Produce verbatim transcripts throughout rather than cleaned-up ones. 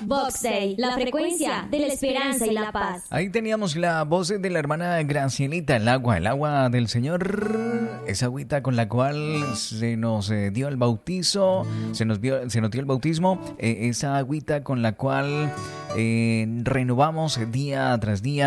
Vox Day, la frecuencia de la esperanza y la paz. Ahí teníamos la voz de la hermana Gracielita, el agua, el agua del Señor, esa agüita con la cual se nos eh, dio el bautizo, se nos, dio, se nos dio el bautismo, eh, esa agüita con la cual eh, renovamos día tras día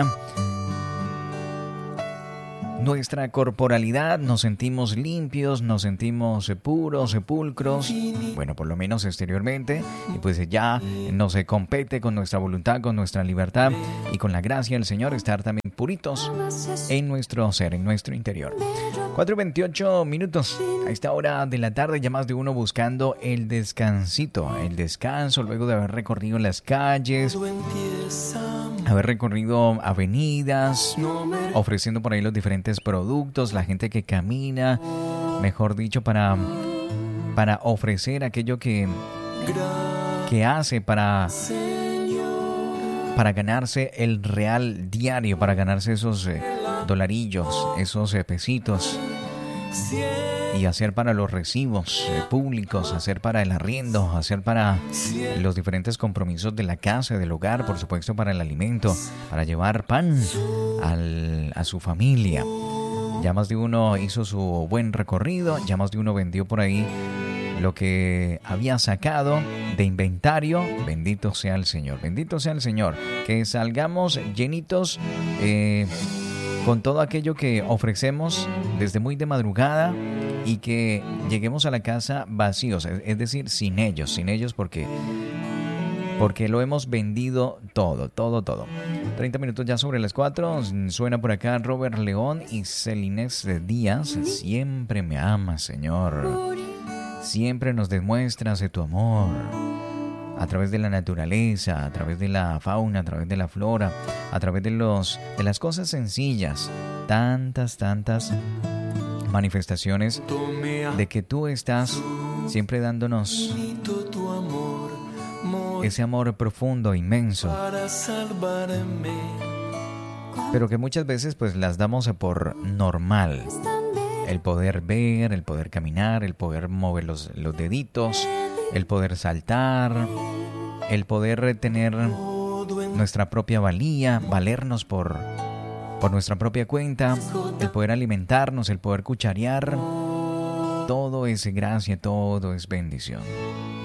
nuestra corporalidad, nos sentimos limpios, nos sentimos puros, sepulcros, bueno, por lo menos exteriormente, y pues ya nos compete con nuestra voluntad, con nuestra libertad y con la gracia del Señor estar también puritos en nuestro ser, en nuestro interior. cuatro y veintiocho minutos a esta hora de la tarde, ya más de uno buscando el descansito, el descanso luego de haber recorrido las calles, haber recorrido avenidas, ofreciendo por ahí los diferentes productos, la gente que camina, mejor dicho, para, para ofrecer aquello que, que hace para, para ganarse el real diario, para ganarse esos eh, dolarillos, esos eh, pesitos, y hacer para los recibos eh, públicos, hacer para el arriendo, hacer para los diferentes compromisos de la casa, del hogar, por supuesto para el alimento, para llevar pan al, a su familia. Ya más de uno hizo su buen recorrido, ya más de uno vendió por ahí lo que había sacado de inventario. Bendito sea el Señor, bendito sea el Señor, que salgamos llenitos eh, con todo aquello que ofrecemos desde muy de madrugada y que lleguemos a la casa vacíos, es decir, sin ellos, sin ellos porque, porque lo hemos vendido todo, todo, todo. treinta minutos ya sobre las cuatro, suena por acá Robert León y Celines Díaz. Siempre me amas, Señor, siempre nos demuestras de tu amor. A través de la naturaleza, a través de la fauna, a través de la flora, a través de los de las cosas sencillas, tantas, tantas manifestaciones de que tú estás siempre dándonos ese amor profundo, inmenso, pero que muchas veces pues las damos por normal. El poder ver, el poder caminar, el poder mover los, los deditos, el poder saltar, el poder tener nuestra propia valía, valernos por, por nuestra propia cuenta, el poder alimentarnos, el poder cucharear, todo es gracia, todo es bendición.